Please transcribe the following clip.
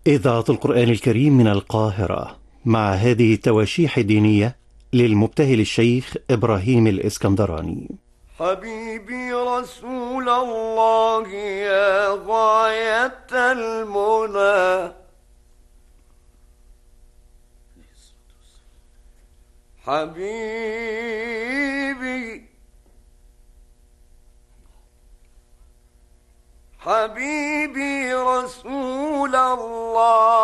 إذاعة القرآن الكريم من القاهرة مع هذه التواشيح الدينية للمبتهل الشيخ إبراهيم الإسكندراني. حبيبي رسول الله يا غاية المنى، حبيبي حبيبي رسول الله